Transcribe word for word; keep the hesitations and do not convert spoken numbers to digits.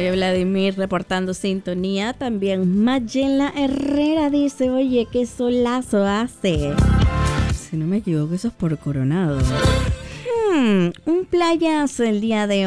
José Vladimir reportando sintonía. También Mayela Herrera dice, oye, qué solazo hace. Si no me equivoco, eso es por Coronado. Hmm, un playazo el día de hoy.